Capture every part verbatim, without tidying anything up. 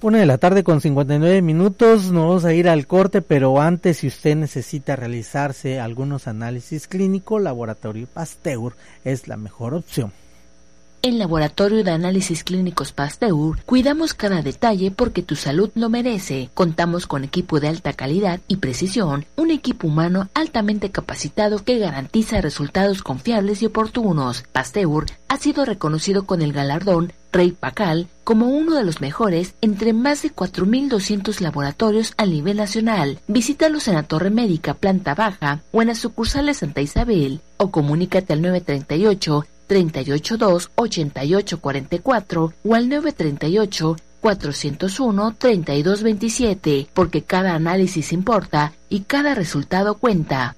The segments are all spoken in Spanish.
Una de la tarde con cincuenta y nueve minutos, nos vamos a ir al corte, pero antes, si usted necesita realizarse algunos análisis clínicos, Laboratorio Pasteur es la mejor opción. En Laboratorio de Análisis Clínicos Pasteur cuidamos cada detalle porque tu salud lo merece. Contamos con equipo de alta calidad y precisión, un equipo humano altamente capacitado que garantiza resultados confiables y oportunos. Pasteur ha sido reconocido con el galardón Rey Pacal como uno de los mejores entre más de cuatro mil doscientos laboratorios a nivel nacional. Visítalos en la Torre Médica, planta baja, o en las sucursales Santa Isabel, o comunícate al nueve treinta y ocho, treinta y ocho dos, ochenta y ocho cuarenta y cuatro o al nueve treinta y ocho, cuatrocientos uno, treinta y dos veintisiete, porque cada análisis importa y cada resultado cuenta.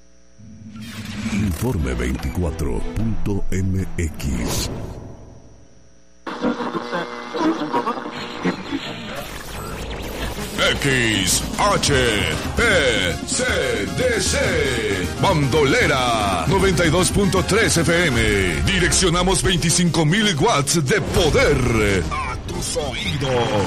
Informe veinticuatro punto m x. X H P C D C Bandolera noventa y dos punto tres F M. Direccionamos veinticinco mil watts de poder a tus oídos.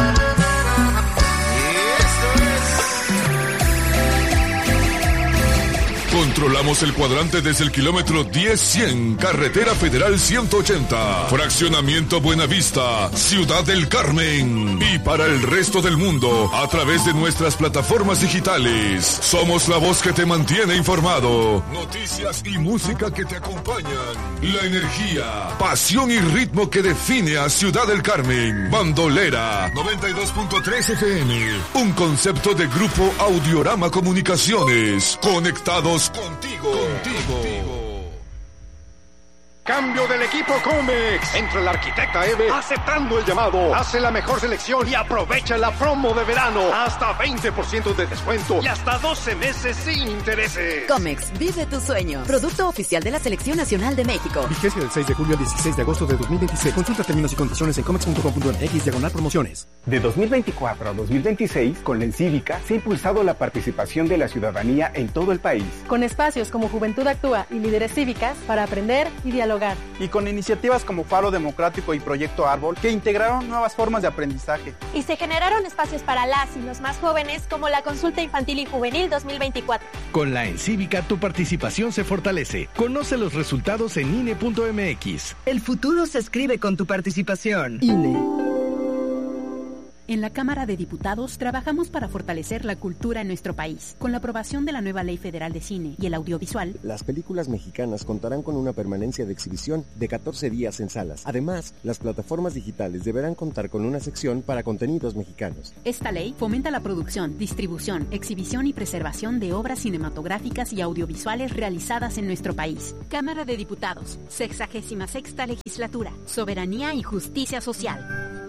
Controlamos el cuadrante desde el kilómetro diez cien, Carretera Federal ciento ochenta, Fraccionamiento Buenavista, Ciudad del Carmen. Y para el resto del mundo, a través de nuestras plataformas digitales. Somos la voz que te mantiene informado. Noticias y música que te acompañan. La energía, pasión y ritmo que define a Ciudad del Carmen. Bandolera noventa y dos punto tres F M. Un concepto de Grupo Audiorama Comunicaciones. Conectados contigo, contigo. Cambio del equipo Comex. Entra el arquitecta Eve aceptando el llamado. Hace la mejor selección y aprovecha la promo de verano. Hasta veinte por ciento de descuento y hasta doce meses sin intereses. Comex, vive tu sueño. Producto oficial de la Selección Nacional de México. Vigencia del seis de julio al dieciséis de agosto de dos mil veintiséis. Consulta términos y condiciones en comex punto com punto m x diagonal promociones. De dos mil veinticuatro a dos mil veintiséis, con la Encívica se ha impulsado la participación de la ciudadanía en todo el país. Con espacios como Juventud Actúa y Líderes Cívicas para aprender y dialogar. Y con iniciativas como Faro Democrático y Proyecto Árbol que integraron nuevas formas de aprendizaje. Y se generaron espacios para las y los más jóvenes como la Consulta Infantil y Juvenil dos mil veinticuatro. Con la Encívica tu participación se fortalece. Conoce los resultados en I N E punto m x. El futuro se escribe con tu participación. I N E. En la Cámara de Diputados trabajamos para fortalecer la cultura en nuestro país. Con la aprobación de la nueva Ley Federal de Cine y el Audiovisual, las películas mexicanas contarán con una permanencia de exhibición de catorce días en salas. Además, las plataformas digitales deberán contar con una sección para contenidos mexicanos. Esta ley fomenta la producción, distribución, exhibición y preservación de obras cinematográficas y audiovisuales realizadas en nuestro país. Cámara de Diputados, sexagésima sexta legislatura, soberanía y justicia social.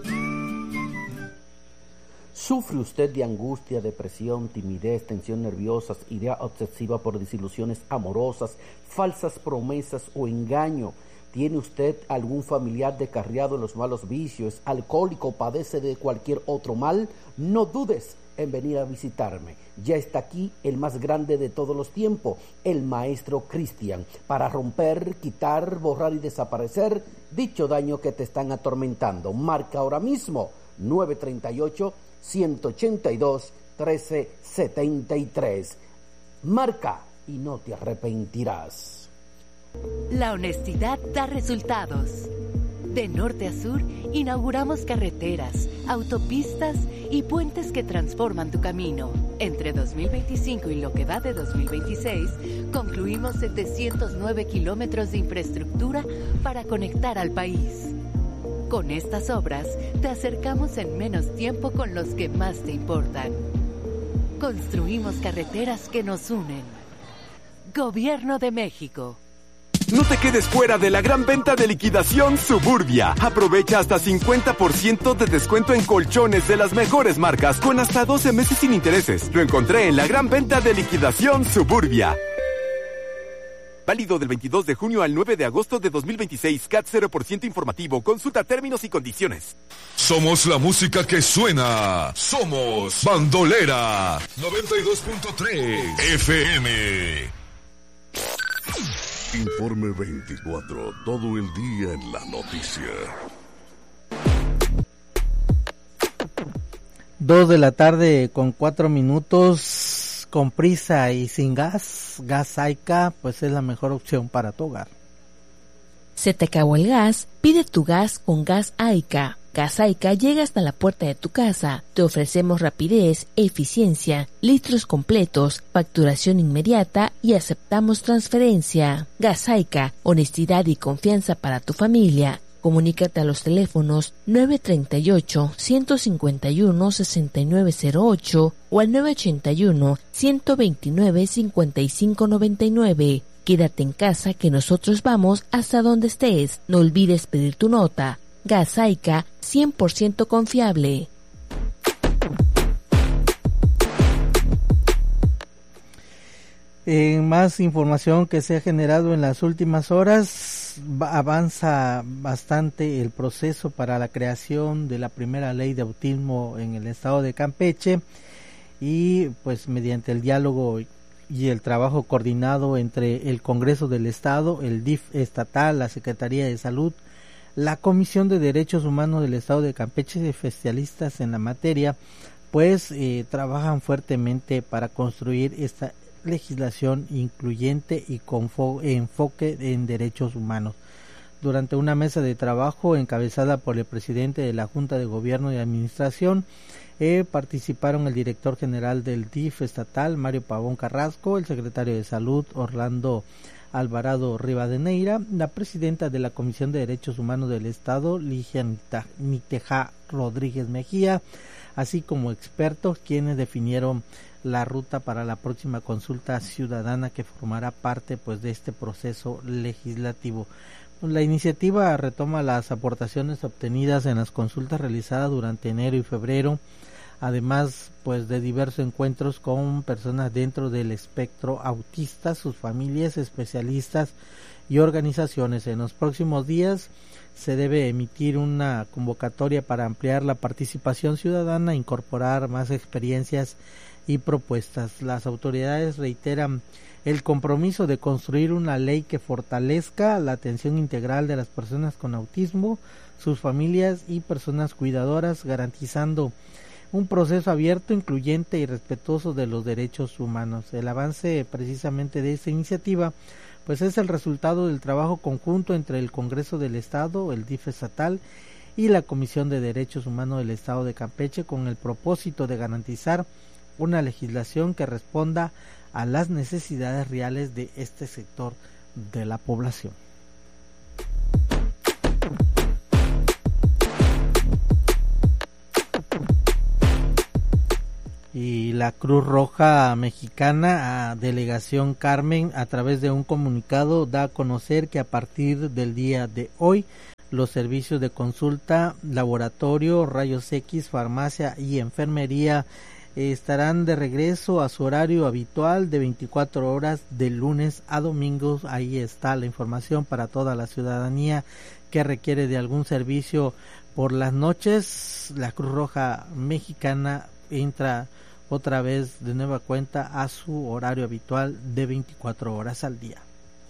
¿Sufre usted de angustia, depresión, timidez, tensión nerviosa, idea obsesiva por desilusiones amorosas, falsas promesas o engaño? ¿Tiene usted algún familiar descarriado en los malos vicios, alcohólico, padece de cualquier otro mal? No dudes en venir a visitarme. Ya está aquí el más grande de todos los tiempos, el Maestro Cristian, para romper, quitar, borrar y desaparecer dicho daño que te están atormentando. Marca ahora mismo nueve treinta y ocho, ciento ochenta y dos, trece setenta y tres. Marca y no te arrepentirás. La honestidad da resultados. De norte a sur, inauguramos carreteras, autopistas y puentes que transforman tu camino. Entre dos mil veinticinco y lo que va de dos mil veintiséis, concluimos setecientos nueve kilómetros de infraestructura para conectar al país. Con estas obras, te acercamos en menos tiempo con los que más te importan. Construimos carreteras que nos unen. Gobierno de México. No te quedes fuera de la gran venta de liquidación Suburbia. Aprovecha hasta cincuenta por ciento de descuento en colchones de las mejores marcas con hasta doce meses sin intereses. Lo encontré en la gran venta de liquidación Suburbia. Válido del veintidós de junio al nueve de agosto de dos mil veintiséis. C A T cero por ciento informativo. Consulta términos y condiciones. Somos la música que suena. Somos Bandolera noventa y dos punto tres F M. Informe veinticuatro. Todo el día en la noticia. Dos de la tarde con cuatro minutos, con prisa y sin gas. Gas Aica, pues es la mejor opción para tu hogar. ¿Se te acabó el gas? Pide tu gas con Gas Aica. Gas Aica llega hasta la puerta de tu casa. Te ofrecemos rapidez, eficiencia, litros completos, facturación inmediata y aceptamos transferencia. Gas Aica, honestidad y confianza para tu familia. Comunícate a los teléfonos nueve tres ocho, uno cinco uno, seis nueve cero ocho o al nueve ocho uno, uno dos nueve, cinco cinco nueve nueve. Quédate en casa que nosotros vamos hasta donde estés. No olvides pedir tu nota. Gas Aica, cien por ciento confiable. En más información que se ha generado en las últimas horas, avanza bastante el proceso para la creación de la primera ley de autismo en el estado de Campeche, y pues mediante el diálogo y el trabajo coordinado entre el Congreso del Estado, el D I F estatal, la Secretaría de Salud, la Comisión de Derechos Humanos del Estado de Campeche y especialistas en la materia, pues eh, trabajan fuertemente para construir esta legislación incluyente y con enfoque en derechos humanos. Durante una mesa de trabajo encabezada por el presidente de la Junta de Gobierno y Administración, eh, participaron el director general del D I F estatal, Mario Pavón Carrasco, el secretario de Salud, Orlando Alvarado Rivadeneira, la presidenta de la Comisión de Derechos Humanos del Estado, Ligia Niteja Rodríguez Mejía, así como expertos quienes definieron la ruta para la próxima consulta ciudadana que formará parte pues de este proceso legislativo. La iniciativa retoma las aportaciones obtenidas en las consultas realizadas durante enero y febrero, además pues de diversos encuentros con personas dentro del espectro autista, sus familias, especialistas y organizaciones. En los próximos días se debe emitir una convocatoria para ampliar la participación ciudadana, incorporar más experiencias y propuestas. Las autoridades reiteran el compromiso de construir una ley que fortalezca la atención integral de las personas con autismo, sus familias y personas cuidadoras, garantizando un proceso abierto, incluyente y respetuoso de los derechos humanos. El avance precisamente de esta iniciativa pues es el resultado del trabajo conjunto entre el Congreso del Estado, el D I F estatal y la Comisión de Derechos Humanos del Estado de Campeche, con el propósito de garantizar una legislación que responda a las necesidades reales de este sector de la población. Y la Cruz Roja Mexicana, a Delegación Carmen, a través de un comunicado da a conocer que a partir del día de hoy los servicios de consulta, laboratorio, rayos X, farmacia y enfermería eh, estarán de regreso a su horario habitual de veinticuatro horas de lunes a domingos. Ahí está la información para toda la ciudadanía que requiere de algún servicio por las noches. La Cruz Roja Mexicana entra otra vez de nueva cuenta a su horario habitual de veinticuatro horas al día.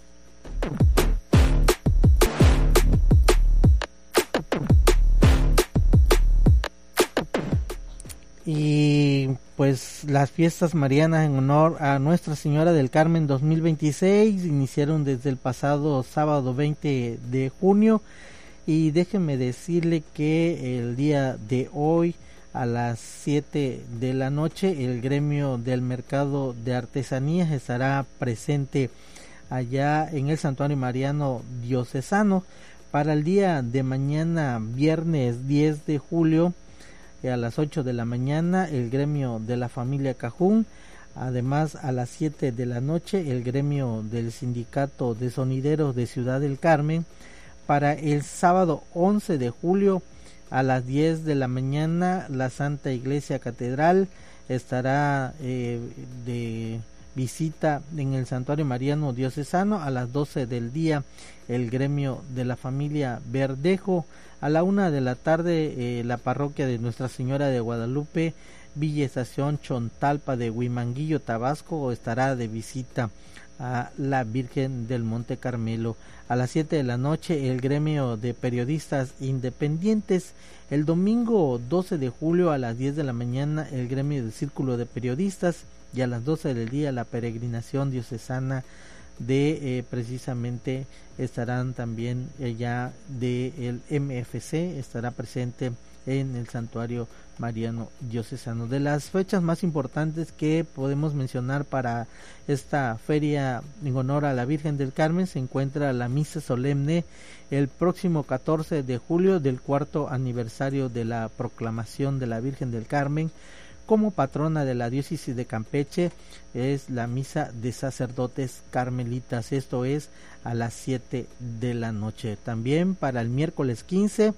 Y pues las fiestas marianas en honor a Nuestra Señora del Carmen dos mil veintiséis iniciaron desde el pasado sábado veinte de junio, y déjenme decirle que el día de hoy a las siete de la noche el gremio del mercado de artesanías estará presente allá en el Santuario Mariano Diocesano. Para el día de mañana, viernes diez de julio, a las ocho de la mañana el gremio de la familia Cajún. Además, a las siete de la noche el gremio del sindicato de sonideros de Ciudad del Carmen. Para el sábado once de julio a las diez de la mañana la Santa Iglesia Catedral estará eh, de visita en el Santuario Mariano Diocesano. A las doce del día el gremio de la familia Verdejo. A la una de la tarde eh, la parroquia de Nuestra Señora de Guadalupe, Villa Estación Chontalpa de Huimanguillo, Tabasco, estará de visita a la Virgen del Monte Carmelo. A las siete de la noche, el gremio de periodistas independientes. El domingo doce de julio a las diez de la mañana, el gremio del Círculo de Periodistas, y a las doce del día la peregrinación diocesana de eh, precisamente estarán también ya de el M F C, estará presente en el santuario mariano diocesano. De las fechas más importantes que podemos mencionar para esta feria en honor a la Virgen del Carmen, se encuentra la misa solemne el próximo catorce de julio del cuarto aniversario de la proclamación de la Virgen del Carmen como patrona de la diócesis de Campeche. Es la misa de sacerdotes carmelitas, esto es a las siete de la noche. También para el miércoles quince,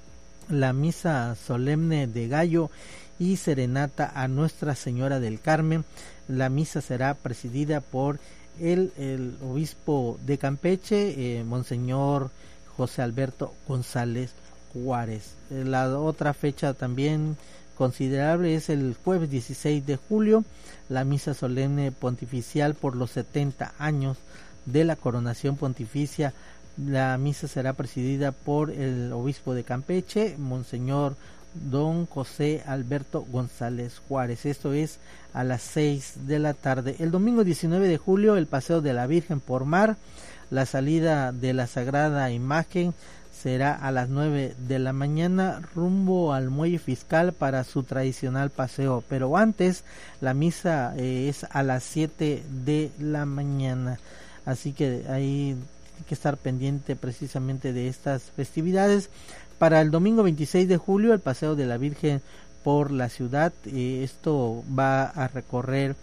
la misa solemne de gallo y serenata a Nuestra Señora del Carmen. La misa será presidida por el, el obispo de Campeche, eh, Monseñor José Alberto González Juárez. Eh, la otra fecha también considerable es el jueves dieciséis de julio, la misa solemne pontificial por los setenta años de la coronación pontificia. La misa será presidida por el obispo de Campeche, Monseñor Don José Alberto González Juárez. Esto es a las seis de la tarde. El domingo diecinueve de julio, el paseo de la Virgen por mar. La salida de la Sagrada Imagen será a las nueve de la mañana rumbo al muelle fiscal para su tradicional paseo. Pero antes, la misa eh, es a las siete de la mañana. Así que ahí hay que estar pendiente precisamente de estas festividades. Para el domingo veintiséis de julio, el paseo de la Virgen por la ciudad. Eh, esto va a recorrer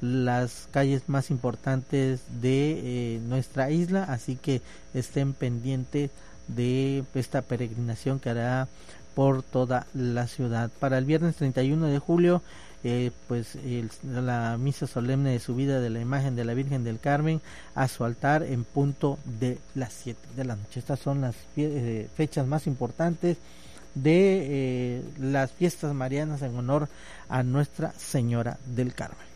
las calles más importantes de eh, nuestra isla, así que estén pendientes de esta peregrinación que hará por toda la ciudad. Para el viernes treinta y uno de julio, eh, pues el, la misa solemne de subida de la imagen de la Virgen del Carmen a su altar en punto de las siete de la noche. Estas son las eh, fechas más importantes de eh, las fiestas marianas en honor a Nuestra Señora del Carmen.